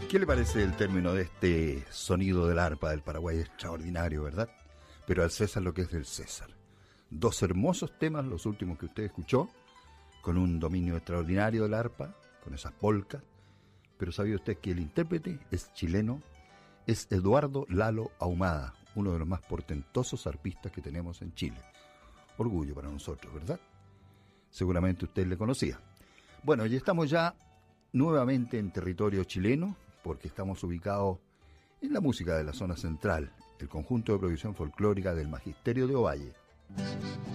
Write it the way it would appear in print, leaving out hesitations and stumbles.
¿Qué le parece el término de este sonido del arpa del Paraguay? Extraordinario, ¿verdad? Pero al César lo que es del César. Dos hermosos temas, los últimos que usted escuchó, con un dominio extraordinario del arpa, con esas polcas. Pero ¿sabía usted que el intérprete es chileno? Es Eduardo Lalo Ahumada, uno de los más portentosos arpistas que tenemos en Chile. Orgullo para nosotros, ¿verdad? Seguramente usted le conocía. Bueno, y estamos ya nuevamente en territorio chileno, porque estamos ubicados en la música de la zona central, el conjunto de producción folclórica del Magisterio de Ovalle.